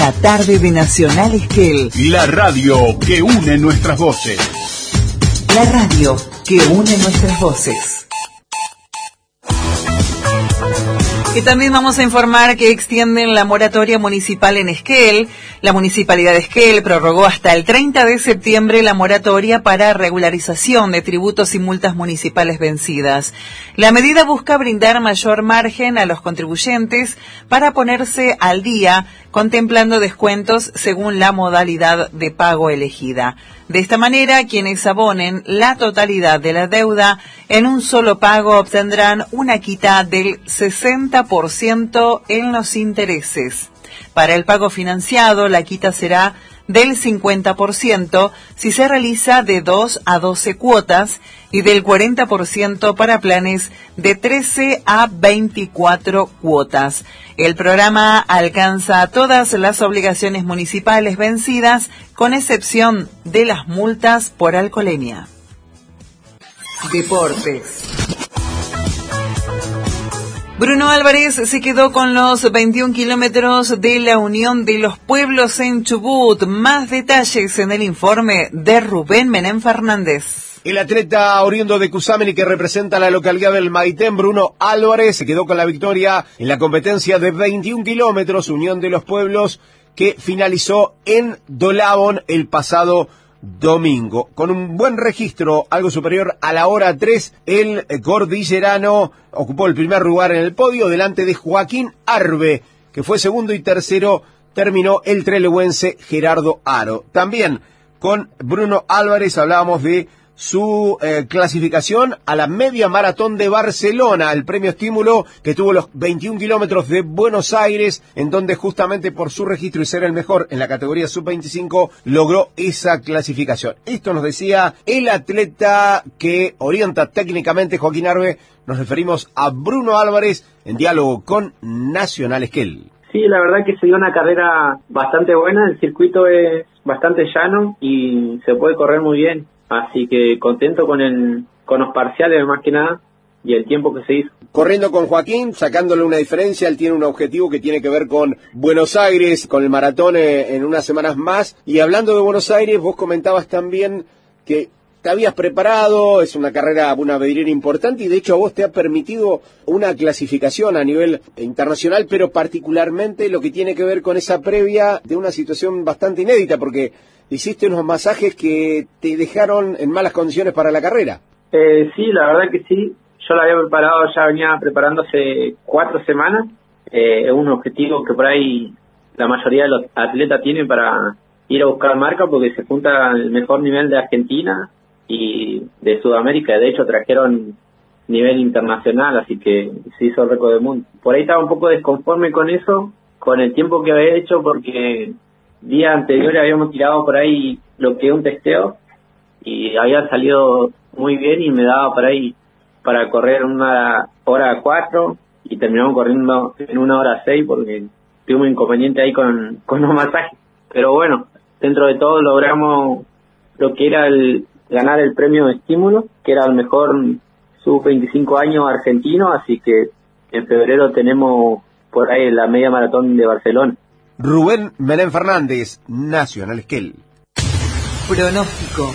La tarde de Nacional Esquel. La radio que une nuestras voces. La radio que une nuestras voces. Y también vamos a informar que extienden la moratoria municipal en Esquel. La Municipalidad de Esquel prorrogó hasta el 30 de septiembre la moratoria para regularización de tributos y multas municipales vencidas. La medida busca brindar mayor margen a los contribuyentes para ponerse al día, contemplando descuentos según la modalidad de pago elegida. De esta manera, quienes abonen la totalidad de la deuda en un solo pago obtendrán una quita del 60% en los intereses. Para el pago financiado, la quita será del 50% si se realiza de 2 a 12 cuotas y del 40% para planes de 13 a 24 cuotas. El programa alcanza todas las obligaciones municipales vencidas, con excepción de las multas por alcoholemia. Deportes. Bruno Álvarez se quedó con los 21 kilómetros de la Unión de los Pueblos en Chubut. Más detalles en el informe de Rubén Menem Fernández. El atleta oriundo de Cusámeni que representa a la localidad del Maitén, Bruno Álvarez, se quedó con la victoria en la competencia de 21 kilómetros Unión de los Pueblos, que finalizó en Dolabón el pasado domingo. Con un buen registro, algo superior a la hora 3, el cordillerano ocupó el primer lugar en el podio, delante de Joaquín Arbe, que fue segundo, y tercero terminó el trelewense Gerardo Aro. También con Bruno Álvarez hablábamos de su clasificación a la media maratón de Barcelona, el premio estímulo que tuvo los 21 kilómetros de Buenos Aires, en donde justamente por su registro y ser el mejor en la categoría sub-25 logró esa clasificación. Esto nos decía el atleta que orienta técnicamente Joaquín Arbe. Nos referimos a Bruno Álvarez en diálogo con Nacional Esquel. Sí, la verdad que se dio una carrera bastante buena, el circuito es bastante llano y se puede correr muy bien. Así que contento con los parciales más que nada y el tiempo que se hizo. Corriendo con Joaquín, sacándole una diferencia, él tiene un objetivo que tiene que ver con Buenos Aires, con el maratón en unas semanas más. Y hablando de Buenos Aires, vos comentabas también que te habías preparado, es una carrera, una vedrera importante, y de hecho a vos te ha permitido una clasificación a nivel internacional, pero particularmente lo que tiene que ver con esa previa de una situación bastante inédita, porque hiciste unos masajes que te dejaron en malas condiciones para la carrera. Sí, la verdad que sí. Yo la había preparado, ya venía preparando hace 4 semanas. Es un objetivo que por ahí la mayoría de los atletas tienen para ir a buscar marca, porque se junta el mejor nivel de Argentina y de Sudamérica. De hecho, trajeron nivel internacional, así que se hizo el récord del mundo. Por ahí estaba un poco desconforme con eso, con el tiempo que había hecho, porque día anterior habíamos tirado por ahí lo que es un testeo y había salido muy bien y me daba por ahí para correr 1:04 y terminamos corriendo en 1:06 porque tuve un inconveniente ahí con los masajes. Pero bueno, dentro de todo logramos lo que era ganar el premio de estímulo, que era el mejor sub-25 años argentino, así que en febrero tenemos por ahí la media maratón de Barcelona. Rubén Menem Fernández, Nacional Esquel. Pronóstico.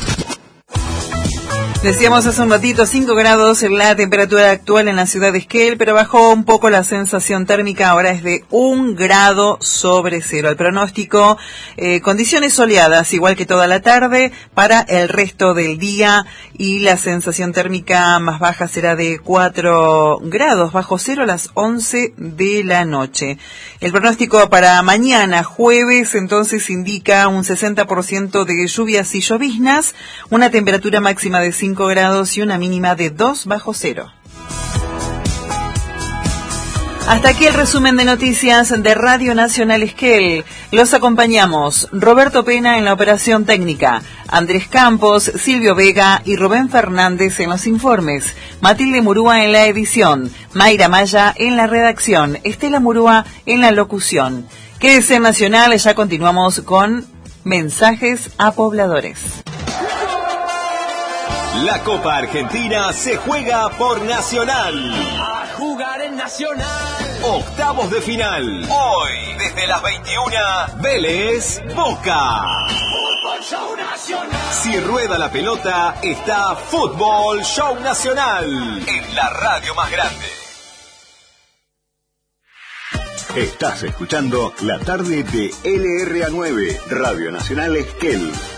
Decíamos hace un ratito, 5 grados en la temperatura actual en la ciudad de Esquel, pero bajó un poco la sensación térmica, ahora es de 1 grado sobre cero. El pronóstico, condiciones soleadas, igual que toda la tarde, para el resto del día, y la sensación térmica más baja será de 4 grados bajo cero a las 11 de la noche. El pronóstico para mañana, jueves, entonces indica un 60% de lluvias y lloviznas, una temperatura máxima de 5 grados y una mínima de 2 bajo cero. Hasta aquí el resumen de noticias de Radio Nacional Esquel. Los acompañamos Roberto Pena en la operación técnica, Andrés Campos, Silvio Vega y Rubén Fernández en los informes, Matilde Murúa en la edición, Mayra Maya en la redacción, Estela Murúa en la locución. Quédese en Nacional, ya continuamos con mensajes a pobladores. La Copa Argentina se juega por Nacional. A jugar en Nacional. Octavos de final. Hoy, desde las 21, Vélez Boca. Fútbol Show Nacional. Si rueda la pelota, está Fútbol Show Nacional en la radio más grande. Estás escuchando la tarde de LRA9, Radio Nacional Esquel.